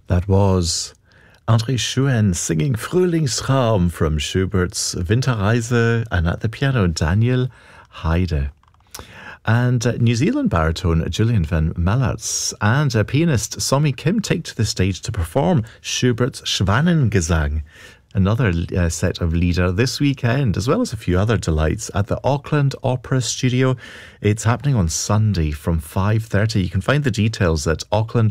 That was André Schuen singing Frühlingsraum from Schubert's Winterreise, and at the piano Daniel Haide. And New Zealand baritone Julian van Mallartz and pianist Somi Kim take to the stage to perform Schubert's Schwanengesang, another set of Lieder this weekend, as well as a few other delights at the Auckland Opera Studio. It's happening on Sunday from 5:30. You can find the details at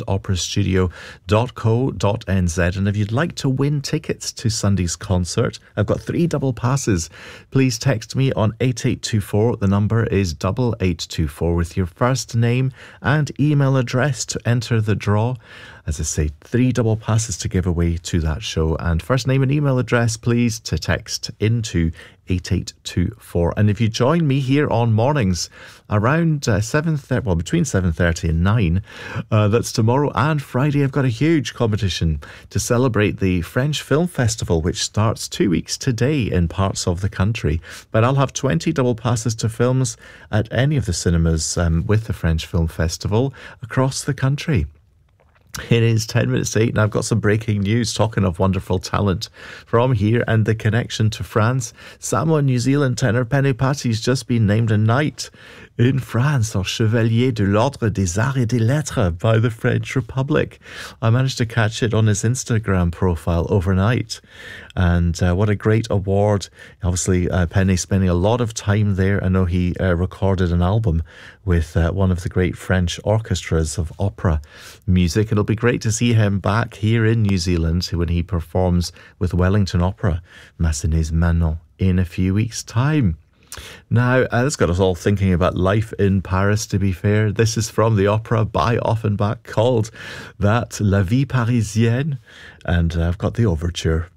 aucklandoperastudio.co.nz. And if you'd like to win tickets to Sunday's concert, I've got 3 double passes. Please text me on 8824. The number is 8824 with your first name and email address to enter the draw. As I say, 3 double passes to give away to that show. And first name and email address, please, to text into 8824. And if you join me here on mornings around 7:30, well, between 7:30 and 9, that's tomorrow and Friday, I've got a huge competition to celebrate the French Film Festival, which starts 2 weeks today in parts of the country. But I'll have 20 double passes to films at any of the cinemas with the French Film Festival across the country. It is 10 minutes to 8 and I've got some breaking news. Talking of wonderful talent from here and the connection to France, Samoa New Zealand tenor Penny Patty's just been named a knight in France, or Chevalier de l'Ordre des Arts et des Lettres by the French Republic. I managed to catch it on his Instagram profile overnight. And what a great award. Obviously, Penny spending a lot of time there. I know he recorded an album with one of the great French orchestras of opera music. It'll be great to see him back here in New Zealand when he performs with Wellington Opera, Massenet's Manon, in a few weeks' time. Now, that's got us all thinking about life in Paris, to be fair. This is from the opera by Offenbach called that La Vie Parisienne. And I've got the overture.